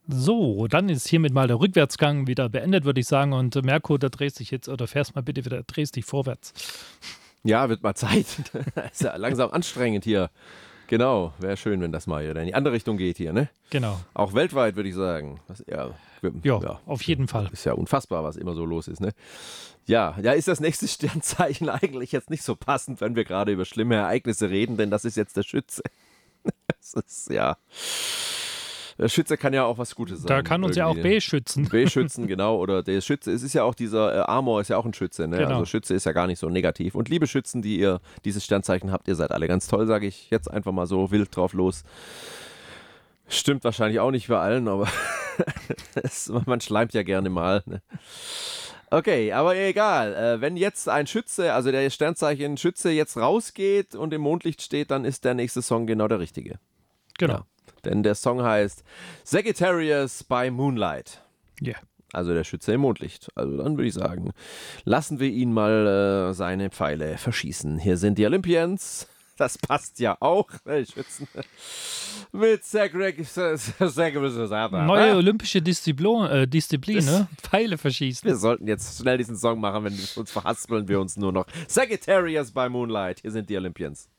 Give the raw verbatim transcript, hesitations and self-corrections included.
So, dann ist hiermit mal der Rückwärtsgang wieder beendet, würde ich sagen. Und äh, Merkur, da drehst dich jetzt, oder fährst mal bitte wieder, drehst dich vorwärts. Ja, wird mal Zeit. Ist ja langsam anstrengend hier. Genau, wäre schön, wenn das mal wieder in die andere Richtung geht hier, ne? Genau. Auch weltweit, würde ich sagen. Das, ja, Jo, ja, auf jeden Fall. ist ja unfassbar, was immer so los ist, ne? Ja, ja, ist das nächste Sternzeichen eigentlich jetzt nicht so passend, wenn wir gerade über schlimme Ereignisse reden, denn das ist jetzt der Schütze. Das ist, ja... Der Schütze kann ja auch was Gutes sein. Da kann uns ja auch irgendwie. B schützen. B schützen, genau. Oder der Schütze, es ist ja auch dieser äh, Amor, ist ja auch ein Schütze. Ne? Genau. Also Schütze ist ja gar nicht so negativ. Und liebe Schützen, die ihr dieses Sternzeichen habt, ihr seid alle ganz toll, sage ich jetzt einfach mal so wild drauf los. Stimmt wahrscheinlich auch nicht für allen, aber es, man schleimt ja gerne mal. Ne? Okay, aber egal. Äh, wenn jetzt ein Schütze, also der Sternzeichen Schütze jetzt rausgeht und im Mondlicht steht, dann ist der nächste Song genau der richtige. Genau. Ja. Denn der Song heißt Sagittarius by Moonlight. Ja. Yeah. Also der Schütze im Mondlicht. Also dann würde ich sagen, lassen wir ihn mal äh, seine Pfeile verschießen. Hier sind die Olympians. Das passt ja auch. Die Schützen. Mit Sagittarius. Neue olympische Disziplin, äh, Disziplin ne? Pfeile verschießen. Wir sollten jetzt schnell diesen Song machen, wenn wir uns verhaspeln wir uns nur noch. Sagittarius by Moonlight. Hier sind die Olympians.